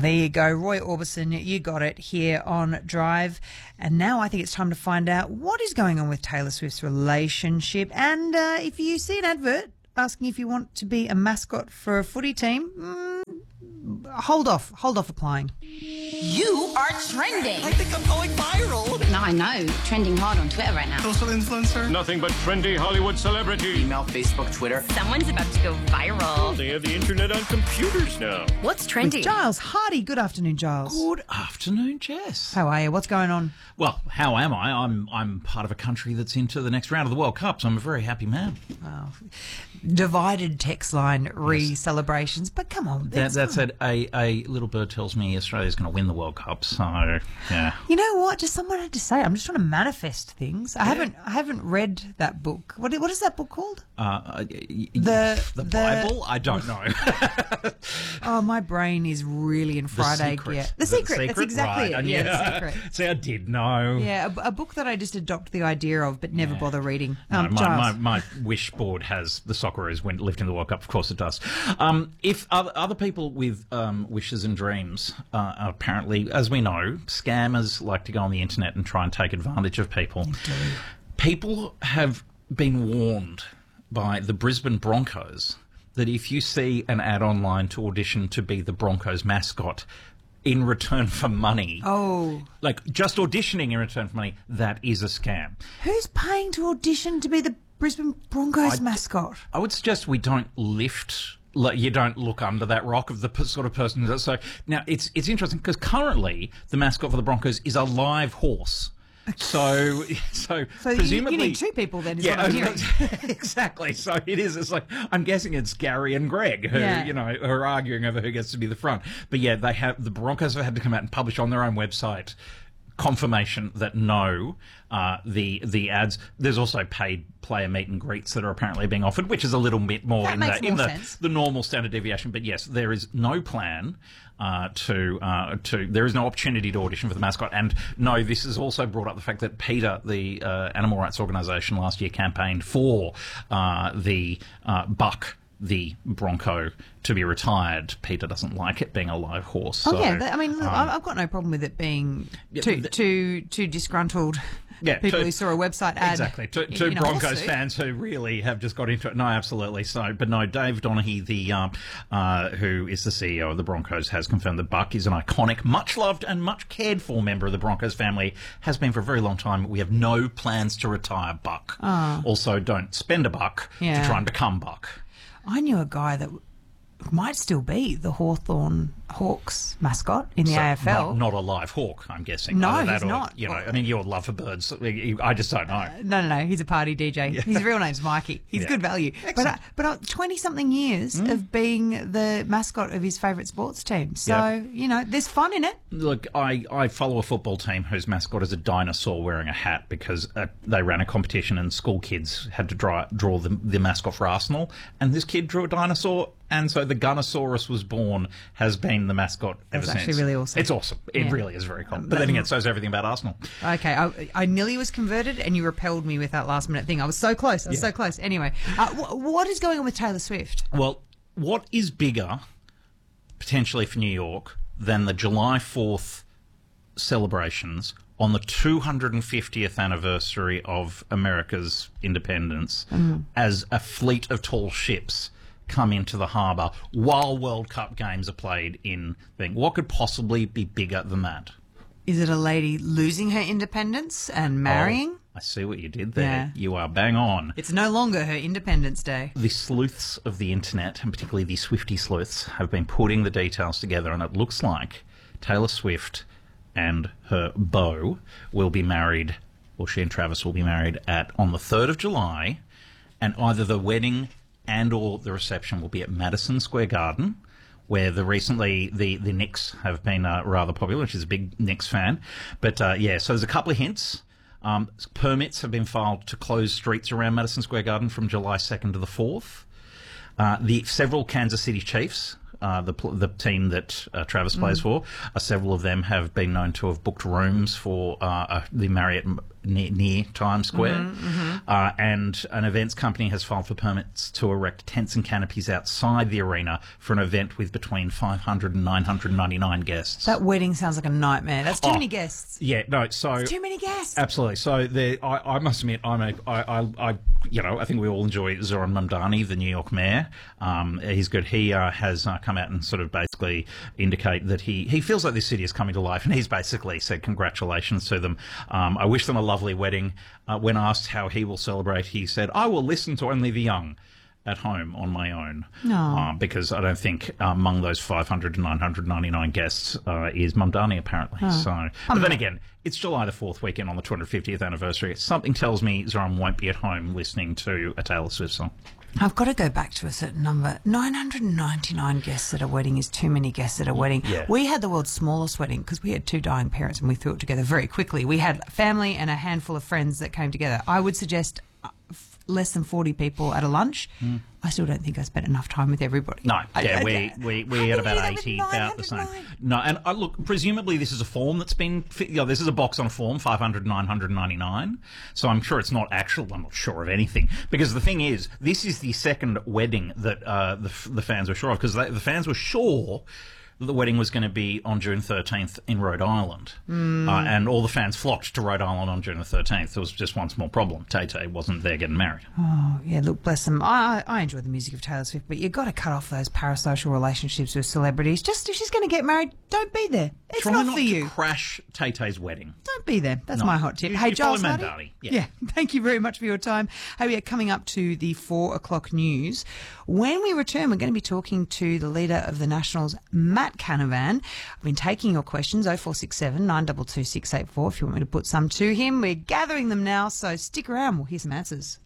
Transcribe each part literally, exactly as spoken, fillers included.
there you go. Roy Orbison, you got it here on Drive. And now I think it's time to find out what is going on with Taylor Swift's relationship. And uh, if you see an advert asking if you want to be a mascot for a footy team, mm, hold off. Hold off applying. You are trending. I think I'm going viral. No, I know. Trending hard on Twitter right now. Social influencer. Nothing but trendy Hollywood celebrity. Email, Facebook, Twitter. Someone's about to go viral. They have the internet on computers now. What's trending? Giles Hardy. Good afternoon, Giles. Good afternoon, Jess. How are you? What's going on? Well, how am I? I'm I'm part of a country that's into the next round of the World Cup, so I'm a very happy man. Wow. Divided text line re-celebrations, but come on. That, that said, a, a little bird tells me Australia's going to win the World Cup, so yeah. You know what? Just someone had to say. I'm just trying to manifest things. I yeah. haven't I haven't read that book. What what is that book called? Uh, the the, the Bible? I don't know. Oh, my brain is really in Friday gear. The, the secret. secret. That's exactly right. it. Yeah, yeah. The Secret. See, I did know. Yeah, a, a book that I just adopt the idea of, but never yeah. bother reading. Um, um, no, my, my, my wish board has the Socceroos went lifting the World Cup. Of course, it does. Um, if other, other people with um, wishes and dreams uh, are apparently, as we know, scammers like to go on the internet and try and take advantage of people. People have been warned by the Brisbane Broncos that if you see an ad online to audition to be the Broncos mascot in return for money, oh, like just auditioning in return for money, that is a scam. Who's paying to audition to be the Brisbane Broncos I, mascot? I would suggest we don't lift. Like, you don't look under that rock of the p- sort of person. That, so now it's it's interesting because currently the mascot for the Broncos is a live horse. So, so, so presumably you, you need two people then. Is yeah, what I'm hearing. exactly. So it is. It's like I'm guessing it's Gary and Greg who yeah. you know who are arguing over who gets to be the front. But yeah, they have the Broncos have had to come out and publish on their own website confirmation that no, uh, the the ads. There's also paid player meet and greets that are apparently being offered, which is a little bit more that in makes the more in the, sense. the normal standard deviation. But yes, there is no plan uh, to uh, to. There is no opportunity to audition for the mascot. And no, this has also brought up the fact that PETA, the uh, animal rights organisation, last year campaigned for uh, the uh, buck. The Bronco to be retired. PETA doesn't like it being a live horse. So, oh yeah, that, I mean, look, um, I've got no problem with it being yeah, too the, too too disgruntled. Yeah, people two, who saw a website ad. Exactly. Two, two Broncos fans who really have just got into it. No, absolutely. So, but no, Dave Donaghy, the um, uh, who is the C E O of the Broncos, has confirmed that Buck is an iconic, much loved and much cared for member of the Broncos family. Has been for a very long time. We have no plans to retire Buck. Oh. Also, don't spend a buck yeah. to try and become Buck. I knew a guy that might still be the Hawthorn Hawks mascot in the so A F L. Not, not a live hawk, I'm guessing. No, Either that he's or, not. You know, I mean, your love for birds. I just don't know. Uh, no, no, no. He's a party D J. Yeah. His real name's Mikey. He's Yeah. good value. Excellent. But uh, but twenty-something years Mm. of being the mascot of his favourite sports team. So, Yeah. you know, there's fun in it. Look, I, I follow a football team whose mascot is a dinosaur wearing a hat because uh, they ran a competition and school kids had to draw, draw the, the mascot for Arsenal. And this kid drew a dinosaur. And so the Gunnosaurus was born, has been the mascot ever That's since. actually really awesome. It's awesome. It Yeah. really is very cool. But then again, so is everything about Arsenal. Okay, I, I nearly was converted, and you repelled me with that last minute thing. I was so close. I was Yeah. so close. Anyway, uh, wh- what is going on with Taylor Swift? Well, what is bigger, potentially for New York, than the July fourth celebrations on the two hundred fiftieth anniversary of America's independence Mm. as a fleet of tall ships come into the harbour while World Cup games are played in Bing? What could possibly be bigger than that? Is it a lady losing her independence and marrying? Oh, I see what you did there. Yeah. You are bang on. It's no longer her Independence Day. The sleuths of the internet, and particularly the Swiftie sleuths, have been putting the details together, and it looks like Taylor Swift and her beau will be married, or she and Travis will be married at on the third of July, and either the wedding and or the reception will be at Madison Square Garden, where the recently the, the Knicks have been uh, rather popular, which is a big Knicks fan. But uh, yeah, so there's a couple of hints. Um, permits have been filed to close streets around Madison Square Garden from July second to the fourth. Uh, the several Kansas City Chiefs, uh, the the team that uh, Travis plays Mm. for, uh, several of them have been known to have booked rooms for uh, uh, the Marriott near, near Times Square. Mm-hmm, mm-hmm. Uh, and an events company has filed for permits to erect tents and canopies outside the arena for an event with between five hundred and nine hundred ninety-nine guests. That wedding sounds like a nightmare. That's too Oh, many guests. Yeah, no, so... It's too many guests. Absolutely. So there, I, I must admit, I'm a, I, I, I, you know, I think we all enjoy Zoran Mamdani, the New York mayor. Um, he's good. He uh, has uh, come out and sort of basically indicate that he, he feels like this city is coming to life, and he's basically said congratulations to them. Um, I wish them a lovely wedding. Uh, when asked how he will celebrate, he said, "I will listen to only the young at home on my own." No. Uh, because I don't think uh, among those five hundred to nine hundred ninety-nine guests uh, is Mamdani, apparently. Oh. So, but then again, it's July the fourth weekend on the two hundred fiftieth anniversary. Something tells me Zoran won't be at home listening to a Taylor Swift song. I've got to go back to a certain number. nine hundred ninety-nine guests at a wedding is too many guests at a wedding. Yeah. We had the world's smallest wedding because we had two dying parents and we threw it together very quickly. We had family and a handful of friends that came together. I would suggest uh, f- less than forty people at a lunch. Mm. I still don't think I spent enough time with everybody. No, I, yeah, I, we, I, we, we how had can you about do that with eighty, about the same. nine hundred nine? No, and uh, look, presumably this is a form that's been, fi- you know, this is a box on a form, five hundred, nine hundred ninety-nine. So I'm sure it's not actual, I'm not sure of anything. Because the thing is, this is the second wedding that uh, the, the fans were sure of, because the fans were sure the wedding was going to be on June thirteenth in Rhode Island. Mm. Uh, and all the fans flocked to Rhode Island on June the thirteenth. There was just one small problem. Tay-Tay wasn't there getting married. Oh, yeah, look, bless them. I, I enjoy the music of Taylor Swift, but you've got to cut off those parasocial relationships with celebrities. Just if she's going to get married, don't be there. It's Try not, not for to you. crash Tay-Tay's wedding. Don't be there. That's No. my hot tip. You- hey, you Giles follow Hardy? Mandani. Yeah. yeah, thank you very much for your time. Hey, we are coming up to the four o'clock news. When we return, we're going to be talking to the leader of the Nationals, Matt Canavan. I've been taking your questions, oh four six seven, nine two two, six eight four, if you want me to put some to him. We're gathering them now, so stick around. We'll hear some answers.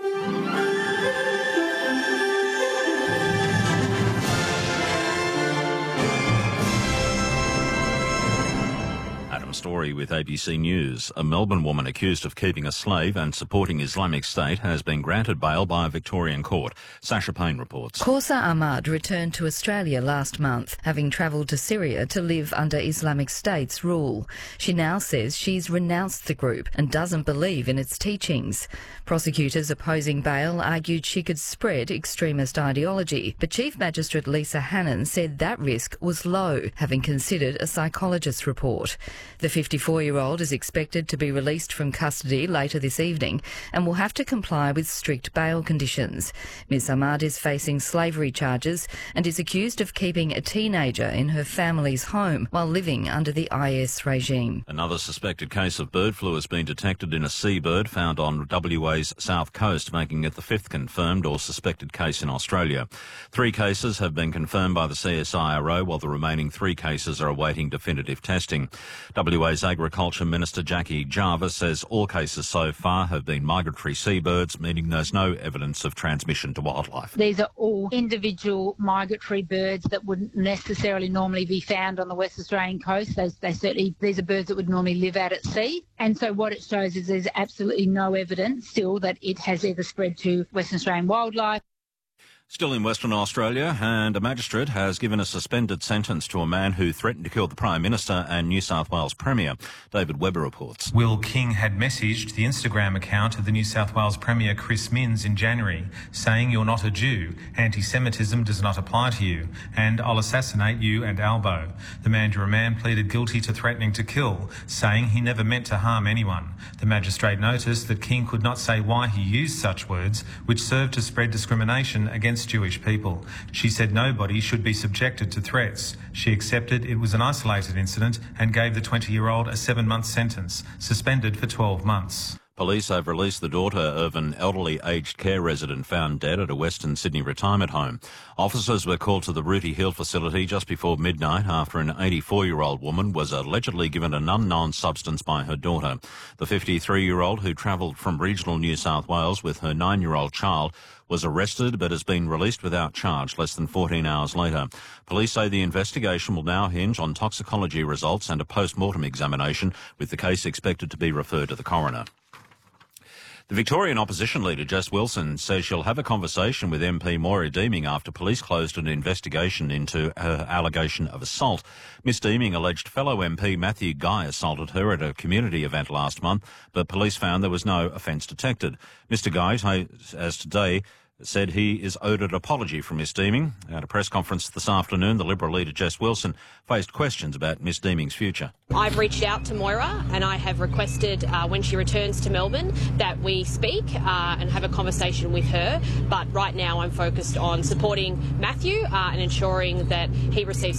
Story with A B C News. A Melbourne woman accused of keeping a slave and supporting Islamic State has been granted bail by a Victorian court. Sasha Payne reports. Kausa Ahmad returned to Australia last month, having travelled to Syria to live under Islamic State's rule. She now says she's renounced the group and doesn't believe in its teachings. Prosecutors opposing bail argued she could spread extremist ideology, but Chief Magistrate Lisa Hannon said that risk was low, having considered a psychologist's report. The fifty-four-year-old is expected to be released from custody later this evening and will have to comply with strict bail conditions. Miz Ahmad is facing slavery charges and is accused of keeping a teenager in her family's home while living under the I S regime. Another suspected case of bird flu has been detected in a seabird found on W A's south coast, making it the fifth confirmed or suspected case in Australia. Three cases have been confirmed by the C S I R O, while the remaining three cases are awaiting definitive testing. W A's Agriculture Minister Jackie Jarvis says all cases so far have been migratory seabirds, meaning there's no evidence of transmission to wildlife. These are all individual migratory birds that wouldn't necessarily normally be found on the West Australian coast. They, they certainly, these are birds that would normally live out at sea. And so what it shows is there's absolutely no evidence still that it has ever spread to Western Australian wildlife. Still in Western Australia, and a magistrate has given a suspended sentence to a man who threatened to kill the Prime Minister and New South Wales Premier. David Webber reports. Will King had messaged the Instagram account of the New South Wales Premier Chris Minns in January, saying you're not a Jew, anti-Semitism does not apply to you, and I'll assassinate you and Albo. The Mandurah man pleaded guilty to threatening to kill, saying he never meant to harm anyone. The magistrate noticed that King could not say why he used such words, which served to spread discrimination against Jewish people. She said nobody should be subjected to threats. She accepted it was an isolated incident and gave the twenty-year-old a seven-month sentence, suspended for twelve months. Police have released the daughter of an elderly aged care resident found dead at a Western Sydney retirement home. Officers were called to the Rooty Hill facility just before midnight after an eighty-four-year-old woman was allegedly given an unknown substance by her daughter. The fifty-three-year-old, who travelled from regional New South Wales with her nine-year-old child, was arrested but has been released without charge less than fourteen hours later. Police say the investigation will now hinge on toxicology results and a post-mortem examination, with the case expected to be referred to the coroner. The Victorian opposition leader, Jess Wilson, says she'll have a conversation with M P Moira Deeming after police closed an investigation into her allegation of assault. Miss Deeming alleged fellow M P Matthew Guy assaulted her at a community event last month, but police found there was no offence detected. Mister Guy, as today, said he is owed an apology from Miss Deeming. At a press conference this afternoon, the Liberal leader Jess Wilson faced questions about Miss Deeming's future. I've reached out to Moira and I have requested uh, when she returns to Melbourne that we speak uh, and have a conversation with her. But right now I'm focused on supporting Matthew uh, and ensuring that he receives